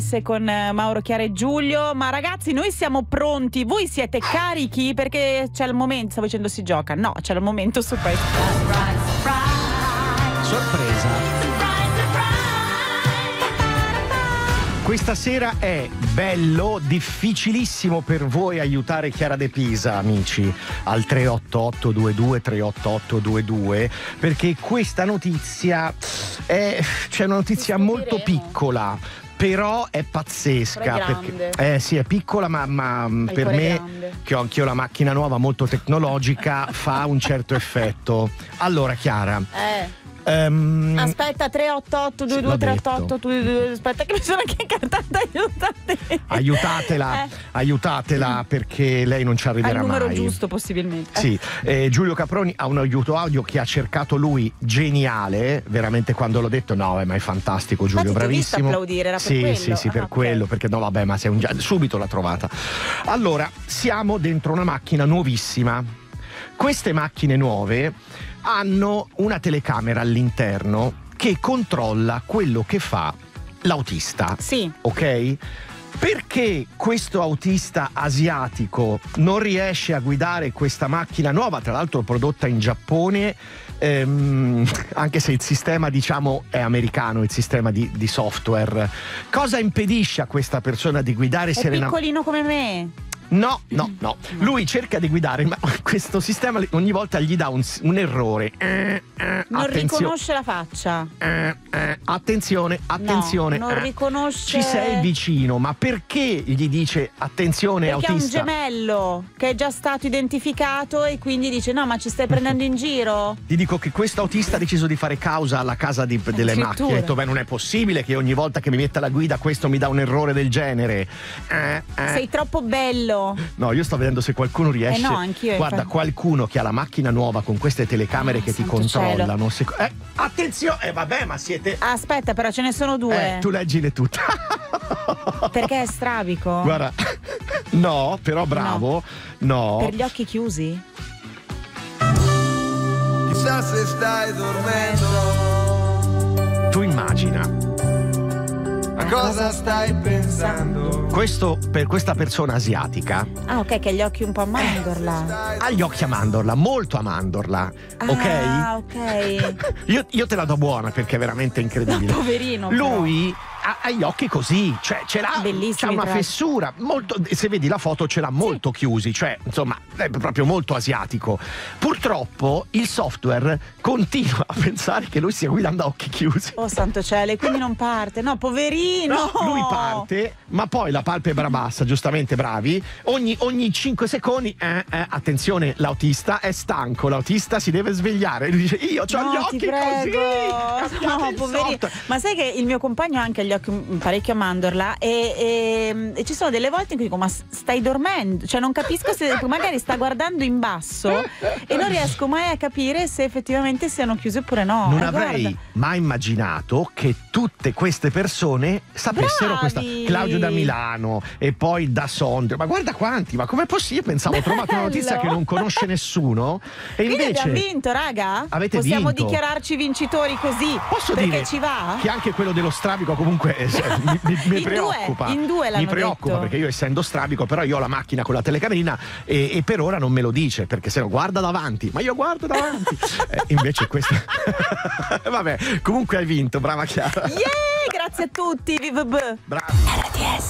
con Mauro, Chiara e Giulio. Ma ragazzi, noi siamo pronti, voi siete carichi? Perché c'è il momento, stavo dicendo si gioca, no, c'è il momento surprise. Sorpresa. Questa sera è bello, difficilissimo per voi aiutare Chiara De Pisa, amici, al 38822, perché questa notizia c'è una notizia molto piccola, però è pazzesca. Perché, sì, è piccola, ma per me, grande, che ho anch'io la macchina nuova molto tecnologica, fa un certo effetto. Allora, Chiara. Aspetta, 38822, aspetta che mi sono anche incartata, aiutatela perché lei non ci arriverà mai. Al numero giusto possibilmente. Sì, Giulio Caproni ha un aiuto audio che ha cercato lui, geniale, veramente, quando l'ho detto ma è fantastico Giulio, bravissimo. Applaudire, era per quello. Sì, per quello, perché no vabbè, ma sei subito l'ha trovata. Allora, siamo dentro una macchina nuovissima. Queste macchine nuove hanno una telecamera all'interno che controlla quello che fa l'autista. Sì. Ok? Perché questo autista asiatico non riesce a guidare questa macchina nuova, tra l'altro prodotta in Giappone, anche se il sistema, diciamo, è americano, il sistema di software? Cosa impedisce a questa persona di guidare serenamente? È piccolino come me. No. Lui cerca di guidare, ma questo sistema ogni volta gli dà un errore. Non riconosce la faccia. Attenzione. Non riconosce. Ci sei vicino, ma perché gli dice attenzione, perché autista? Perché è un gemello che è già stato identificato e quindi dice no, ma ci stai prendendo in giro? Ti dico che questo autista ha deciso di fare causa alla casa delle macchine. Ha detto non è possibile che ogni volta che mi metta la guida questo mi dà un errore del genere. Sei troppo bello. No, io sto vedendo se qualcuno riesce. No, anch'io. Guarda, qualcuno che ha la macchina nuova con queste telecamere che ti controllano. Attenzione, vabbè, ma siete. Aspetta, però ce ne sono due. Tu leggile tutte. Perché è strabico? Guarda, no, però bravo. No. Per gli occhi chiusi? Chissà se stai dormendo. Tu immagina. Cosa stai pensando? Questo per questa persona asiatica. Ah, ok, che ha gli occhi un po' a mandorla. Ha gli occhi a mandorla, molto a mandorla. Ok? Io te la do buona perché è veramente incredibile. No, poverino. Lui ha gli occhi così, cioè ce l'ha, c'ha una fessura molto, se vedi la foto ce l'ha molto chiusi, cioè insomma è proprio molto asiatico. Purtroppo il software continua a pensare che lui stia guidando a occhi chiusi. Oh santo cielo, e quindi non parte. No, poverino. No, lui parte, ma poi la palpebra bassa, giustamente bravi, ogni 5 secondi attenzione, l'autista è stanco, l'autista si deve svegliare. Lui dice io ho gli occhi così. No, poverino. Ma sai che il mio compagno ha anche gli occhi parecchio a mandorla e ci sono delle volte in cui dico ma stai dormendo, cioè non capisco se magari sta guardando in basso e non riesco mai a capire se effettivamente siano chiuse oppure no. Non avrei mai immaginato che tutte queste persone sapessero questa. Claudio da Milano e poi da Sondrio, ma guarda quanti, ma com'è possibile? Pensavo ho trovato una notizia che non conosce nessuno e quindi invece abbiamo vinto, raga. Possiamo vinto. Dichiararci vincitori così. Posso perché dire ci va? Che anche quello dello strabico comunque mi preoccupa. In due l'hanno mi preoccupa detto. Perché io essendo strabico, però io ho la macchina con la telecamerina e per ora non me lo dice perché se no guarda davanti, ma io guardo davanti. Invece questo vabbè, comunque hai vinto, brava Chiara. Grazie a tutti, bravi. RDS